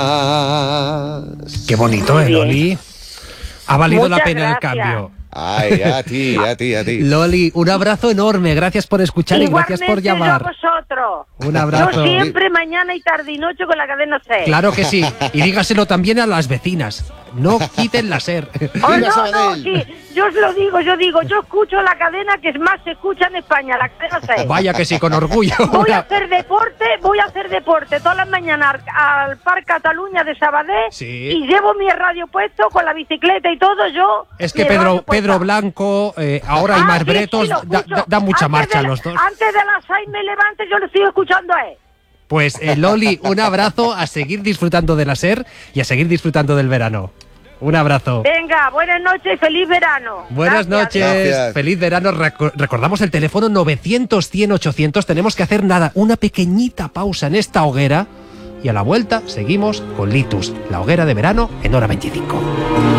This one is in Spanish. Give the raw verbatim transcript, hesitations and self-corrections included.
Qué bonito, ¿eh, Loli? Ha valido Muchas la pena gracias. el cambio. Ay, a ti, a ti, a ti. Loli, un abrazo enorme. Gracias por escuchar y gracias por Igualmente yo a llamar. vosotros. Un abrazo. Yo siempre, mañana y tarde y noche con la cadena C. Claro que sí. Y dígaselo también a las vecinas. No quiten la SER. Oh, Viva no, no, Sabadell. sí, yo os lo digo, yo digo, yo escucho la cadena que más se escucha en España, la cadena C. Vaya que sí, con orgullo. Voy Una- a hacer deporte, voy a hacer deporte todas las mañanas al, al Parque Cataluña de Sabadell Sí. y llevo mi radio puesto con la bicicleta y todo, yo... Es que mi Pedro, radio puesta. Pedro Blanco, eh, ahora y Ah, más sí, Bretos, sí, lo da, escucho. da- da mucha Antes marcha de la- los dos. Antes de las seis me levanto, yo lo estoy escuchando a él. Pues eh, Loli, un abrazo, a seguir disfrutando de la SER y a seguir disfrutando del verano. Un abrazo. Venga, buenas noches y feliz verano. Buenas Gracias. noches, Gracias. feliz verano. Reco- recordamos el teléfono novecientos, cien, ochocientos. Tenemos que hacer nada, una pequeñita pausa en esta hoguera y a la vuelta seguimos con Litus, la hoguera de verano en hora veinticinco.